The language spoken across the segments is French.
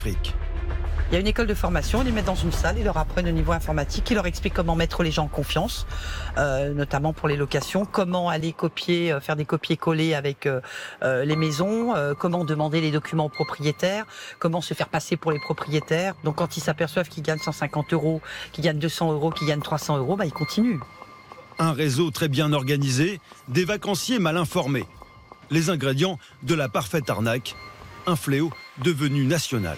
fric. Il y a une école de formation, ils les mettent dans une salle, ils leur apprennent au niveau informatique, ils leur expliquent comment mettre les gens en confiance, notamment pour les locations, comment aller copier, faire des copier-coller avec les maisons, comment demander les documents aux propriétaires, comment se faire passer pour les propriétaires. Donc quand ils s'aperçoivent qu'ils gagnent 150 €, qu'ils gagnent 200 €, qu'ils gagnent 300 €, ils continuent. Un réseau très bien organisé, des vacanciers mal informés. Les ingrédients de la parfaite arnaque, un fléau devenu national.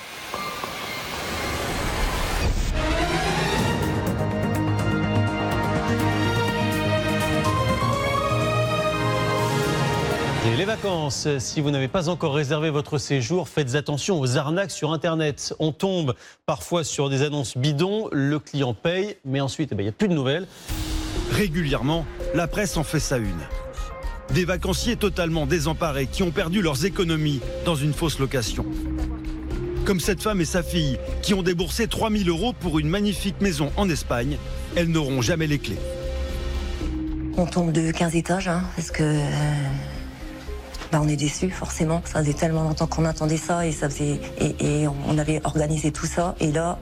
Et les vacances, si vous n'avez pas encore réservé votre séjour, faites attention aux arnaques sur Internet. On tombe parfois sur des annonces bidons, le client paye, mais ensuite il n'y a plus de nouvelles. Régulièrement, la presse en fait sa une. Des vacanciers totalement désemparés qui ont perdu leurs économies dans une fausse location. Comme cette femme et sa fille qui ont déboursé 3 000 € pour une magnifique maison en Espagne. Elles n'auront jamais les clés. On tombe de 15 étages, parce que on est déçus forcément. Ça faisait tellement longtemps qu'on attendait ça et on avait organisé tout ça. Et là,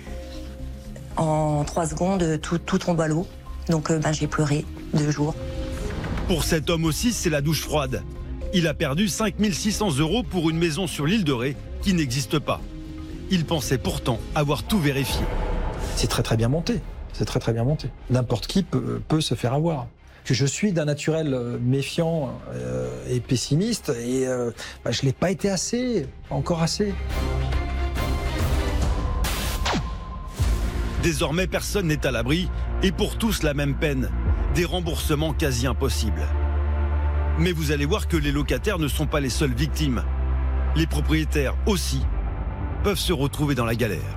en 3 secondes, tout tombe à l'eau. Donc j'ai pleuré 2 jours. Pour cet homme aussi, c'est la douche froide. Il a perdu 5 600 € pour une maison sur l'île de Ré qui n'existe pas. Il pensait pourtant avoir tout vérifié. C'est très très bien monté. C'est très très bien monté. N'importe qui peut se faire avoir. Que je suis d'un naturel méfiant et pessimiste et je ne l'ai pas été assez, encore assez. Désormais, personne n'est à l'abri et pour tous la même peine, des remboursements quasi impossibles. Mais vous allez voir que les locataires ne sont pas les seules victimes. Les propriétaires aussi peuvent se retrouver dans la galère.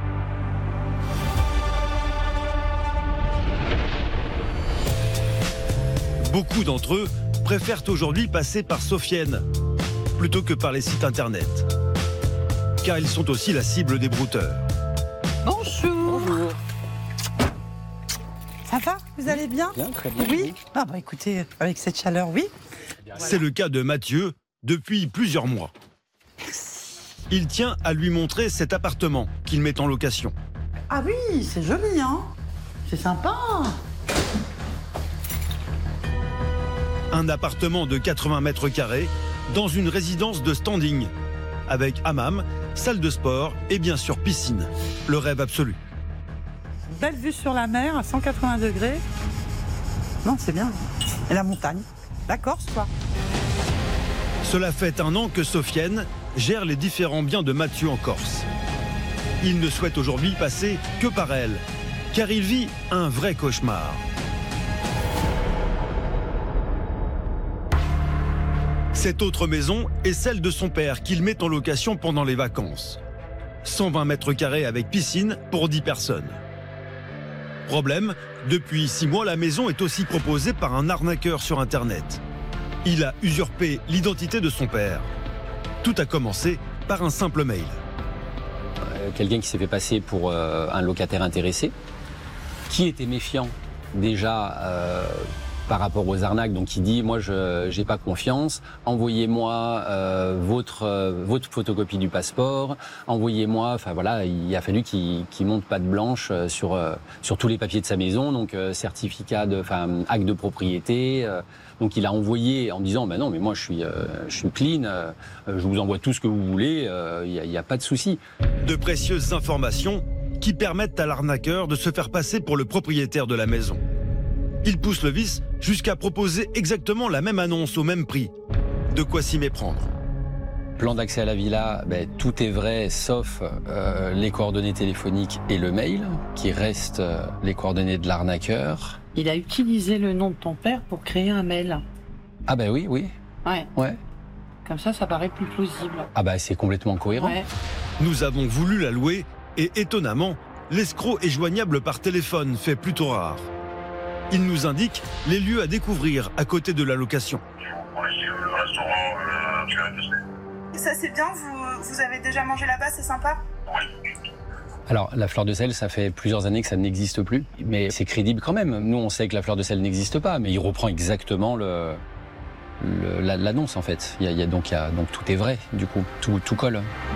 Beaucoup d'entre eux préfèrent aujourd'hui passer par Sofienne plutôt que par les sites internet. Car ils sont aussi la cible des brouteurs. Bonjour. Bonjour. Ça va? Vous allez bien? Bien, très bien. Oui. Écoutez, avec cette chaleur, oui. C'est le cas de Mathieu depuis plusieurs mois. Il tient à lui montrer cet appartement qu'il met en location. Ah oui, c'est joli, hein? C'est sympa. Un appartement de 80 mètres carrés dans une résidence de standing, avec hammam, salle de sport et bien sûr piscine. Le rêve absolu. Belle vue sur la mer à 180 degrés. Non, c'est bien. Et la montagne. La Corse, quoi. Cela fait 1 an que Sofienne gère les différents biens de Mathieu en Corse. Il ne souhaite aujourd'hui passer que par elle, car il vit un vrai cauchemar. Cette autre maison est celle de son père qu'il met en location pendant les vacances. 120 mètres carrés avec piscine pour 10 personnes. Problème, depuis 6 mois, la maison est aussi proposée par un arnaqueur sur Internet. Il a usurpé l'identité de son père. Tout a commencé par un simple mail. Quelqu'un qui s'est fait passer pour un locataire intéressé, qui était méfiant déjà par rapport aux arnaques, donc il dit moi je n'ai pas confiance, envoyez-moi votre photocopie du passeport, envoyez-moi, enfin voilà, il a fallu qu'il monte patte blanche sur tous les papiers de sa maison, donc certificat acte de propriété, donc il a envoyé en disant non mais moi je suis clean, je vous envoie tout ce que vous voulez, il n'y a pas de souci. De précieuses informations qui permettent à l'arnaqueur de se faire passer pour le propriétaire de la maison. Il pousse le vice jusqu'à proposer exactement la même annonce au même prix. De quoi s'y méprendre. Plan d'accès à la villa, tout est vrai sauf les coordonnées téléphoniques et le mail, qui restent les coordonnées de l'arnaqueur. Il a utilisé le nom de ton père pour créer un mail. Ah oui. Ouais. Comme ça paraît plus plausible. Ah c'est complètement cohérent. Ouais. Nous avons voulu la louer et étonnamment, l'escroc est joignable par téléphone, fait plutôt rare. Il nous indique les lieux à découvrir à côté de la location. Le restaurant, ça c'est bien, vous avez déjà mangé là-bas, c'est sympa? Oui. Alors, la fleur de sel, ça fait plusieurs années que ça n'existe plus, mais c'est crédible quand même. Nous, on sait que la fleur de sel n'existe pas, mais il reprend exactement l'annonce en fait. Donc tout est vrai, du coup, tout colle.